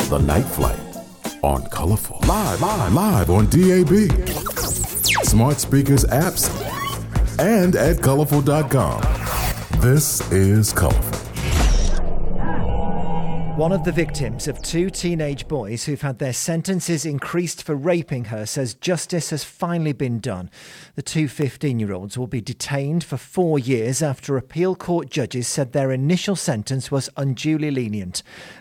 The Night Flight on Colorful. Live on DAB. Smart speakers, apps, and at colorful.com. This is Colorful. One of the victims of two teenage boys who've had their sentences increased for raping her says justice has finally been done. The two 15-year-olds will be detained for 4 years after appeal court judges said their initial sentence was unduly lenient.